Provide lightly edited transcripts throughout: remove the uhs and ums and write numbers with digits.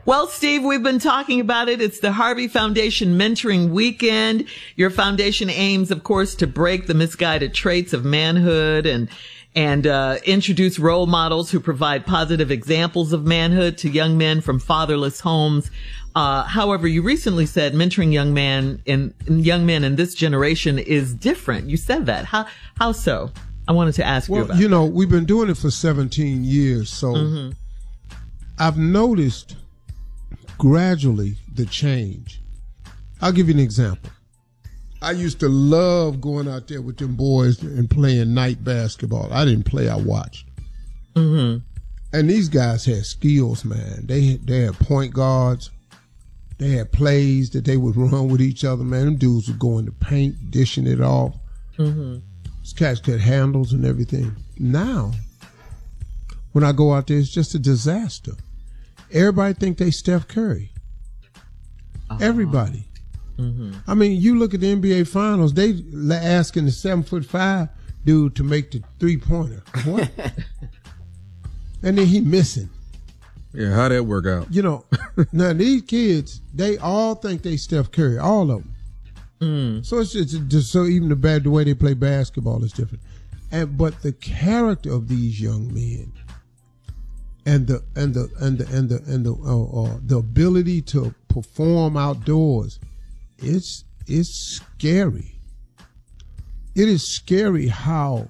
Well, Steve, we've been talking about it. It's the Harvey Foundation Mentoring Weekend. Your foundation aims, of course, to break the misguided traits of manhood and introduce role models who provide positive examples of manhood to young men from fatherless homes. However, you recently said mentoring young men in this generation is different. You said that. How so? I wanted to ask you about that. Well, we've been doing it for 17 years, so I've noticed gradually the change. I'll give you an example. I used to love going out there with them boys and playing night basketball. I didn't play, I watched. And these guys had skills, man. They had point guards. They had plays that they would run with each other, man. Them dudes would go in the paint, dishing it off. These cats could handles and everything. Now, when I go out there, it's just a disaster. Everybody think they Steph Curry. Everybody. I mean, you look at the NBA Finals, they asking the 7'5" dude to make the 3-pointer. What? And then he missing. Yeah, how'd that work out? Now these kids, they all think they Steph Curry, all of them. So it's just so even the way they play basketball is different. But the character of these young men and the ability to perform outdoors, it's scary. It is scary how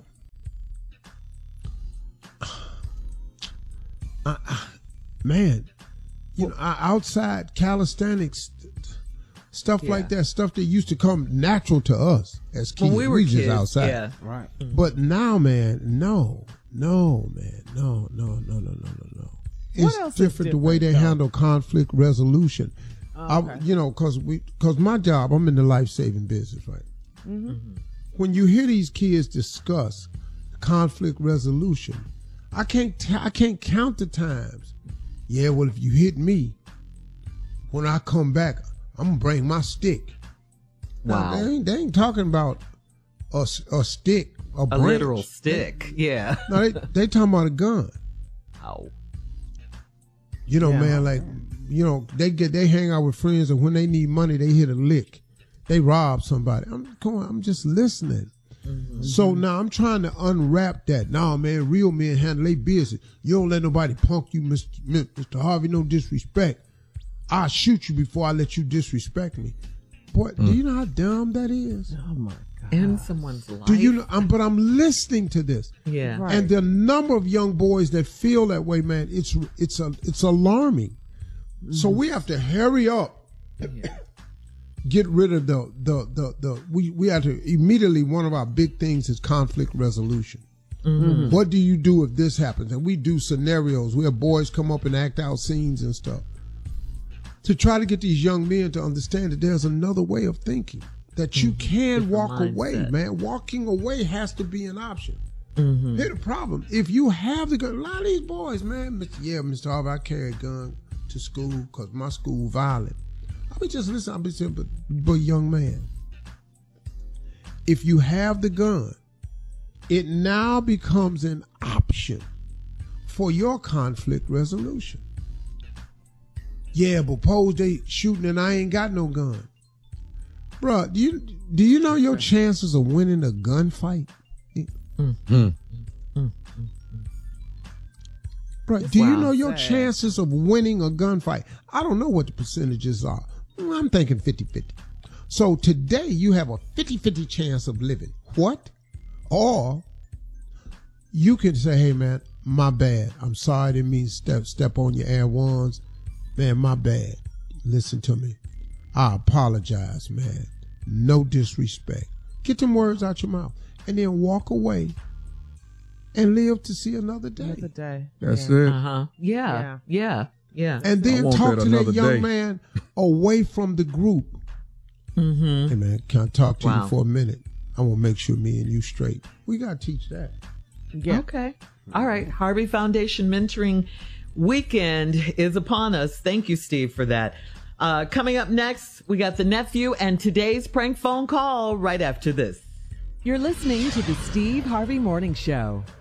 man, outside calisthenics stuff like that, stuff that used to come natural to us as kids. When we were just kids, outside. yeah. Right. But now, man, no. It's different the way they handle conflict resolution. Because my job, I'm in the life-saving business, right? When you hear these kids discuss conflict resolution, I can't count the times. Yeah, well, if you hit me, when I come back, I'm gonna bring my stick. Wow. Now, they ain't talking about a stick, a branch. Literal stick. Yeah. No, they talking about a gun. Wow. Man, like, they hang out with friends, and when they need money, they hit a lick. They rob somebody. I'm just listening. So now I'm trying to unwrap that. Nah, man, real men handle their business. You don't let nobody punk you, Mr. Harvey, no disrespect. I'll shoot you before I let you disrespect me. Boy, do you know how dumb that is? Oh my God. In someone's life. Do you know? But I'm listening to this. Yeah. Right. And the number of young boys that feel that way, man, it's alarming. So we have to hurry up. Get rid of we have to immediately, one of our big things is conflict resolution. What do you do if this happens? And we do scenarios. We have boys come up and act out scenes and stuff to try to get these young men to understand that there's another way of thinking, that you can walk away, man. Walking away has to be an option. Here's the problem. If you have the gun, a lot of these boys, man, Mr. Harvey, I carry a gun to school because my school violent. I'll be saying, but young man, if you have the gun, it now becomes an option for your conflict resolution. Yeah, but suppose they shooting and I ain't got no gun. Bruh, do you know your chances of winning a gunfight? Bruh, do you know your chances of winning a gunfight? I don't know what the percentages are. I'm thinking 50-50. So today you have a 50-50 chance of living. What? Or you can say, hey man, my bad. I'm sorry, I didn't mean step on your air ones. Man, my bad. Listen to me. I apologize, man. No disrespect. Get them words out your mouth. And then walk away and live to see another day. Another day. That's it. Yeah. And then talk to that young man away from the group. Hey man, can I talk to you for a minute? I want to make sure me and you straight. We got to teach that. Yeah. Okay. All right. Harvey Foundation Mentoring Weekend is upon us. Thank you, Steve, for that. Coming up next, we got the nephew and today's prank phone call right after this. You're listening to the Steve Harvey Morning Show.